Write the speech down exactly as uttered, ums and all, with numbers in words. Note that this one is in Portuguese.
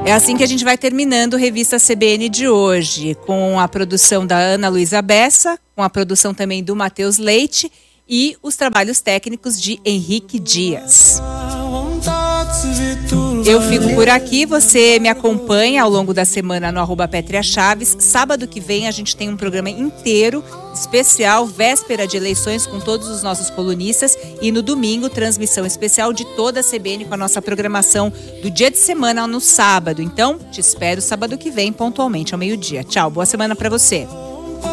É assim que a gente vai terminando Revista C B N de hoje, com a produção da Ana Luísa Bessa, com a produção também do Matheus Leite e os trabalhos técnicos de Henrique Dias. Eu fico por aqui, você me acompanha ao longo da semana no arroba Pétria Chaves. Sábado que vem a gente tem um programa inteiro, especial, véspera de eleições com todos os nossos colunistas. E no domingo, transmissão especial de toda a C B N com a nossa programação do dia de semana no sábado. Então, te espero sábado que vem, pontualmente ao meio-dia. Tchau, boa semana pra você.